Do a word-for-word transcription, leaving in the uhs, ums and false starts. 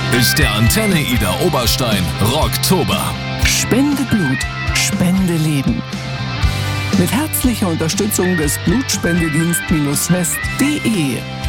ist der Antenne Ida Oberstein Rocktober. Spende Blut, spende Leben. Mit herzlicher Unterstützung des Blutspendedienst-west punkt de